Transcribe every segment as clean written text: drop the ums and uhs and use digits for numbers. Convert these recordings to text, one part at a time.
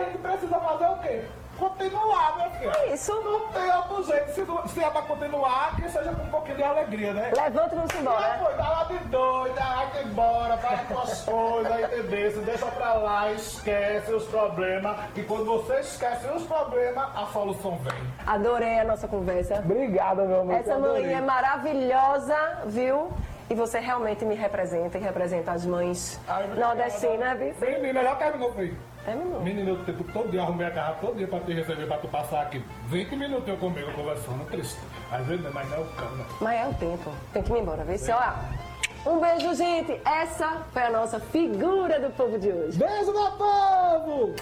a gente precisa fazer o quê? Continuar, meu filho. É isso. Não tem outro jeito. Se é pra continuar, que seja com um pouquinho de alegria, né? Levanta e vamos embora. Não, tá lá de doida, vai embora, faz tuas coisas, entendeu? Deixa pra lá, esquece os problemas. E quando você esquece os problemas, a solução vem. Adorei a nossa conversa. Obrigado, meu amor. Essa manhã é maravilhosa, viu? E você realmente me representa e representa as mães nordestinas, viu? Menina, já terminou, filho. Terminou. Menina, eu o tempo todo dia arrumei a casa todo dia pra te receber, pra tu passar aqui 20 minutos comigo conversando, triste. Às vezes, mas não é o cano. Mas é o tempo. Tem que ir embora, viu? Olha, um beijo, gente. Essa foi a nossa figura do povo de hoje. Beijo, meu povo!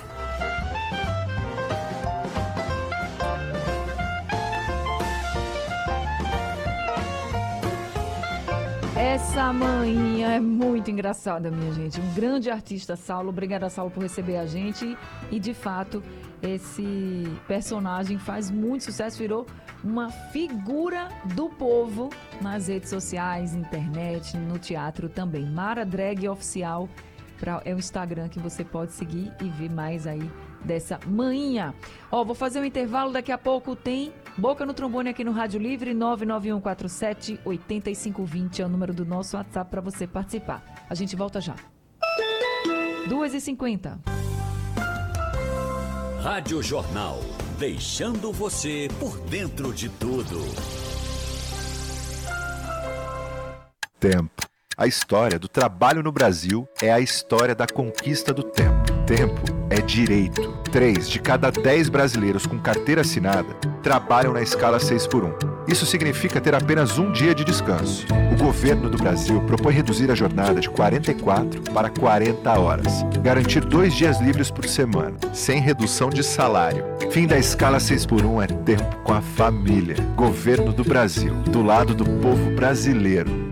Essa manhã é muito engraçada, minha gente. Um grande artista, Saulo. Obrigada, Saulo, por receber a gente. E, de fato, esse personagem faz muito sucesso, virou uma figura do povo nas redes sociais, internet, no teatro também. Mara Drag Oficial é o Instagram que você pode seguir e ver mais aí dessa manhã. Ó, vou fazer um intervalo, daqui a pouco tem Boca no Trombone aqui no Rádio Livre, 99147-8520 é o número do nosso WhatsApp para você participar. A gente volta já. 2h50. Rádio Jornal, deixando você por dentro de tudo. Tempo. A história do trabalho no Brasil é a história da conquista do tempo. Tempo é direito. 3 de cada 10 brasileiros com carteira assinada trabalham na escala 6x1. Isso significa ter apenas um dia de descanso. O governo do Brasil propõe reduzir a jornada de 44 para 40 horas. Garantir 2 dias livres por semana, sem redução de salário. Fim da escala 6x1 é tempo com a família. Governo do Brasil, do lado do povo brasileiro.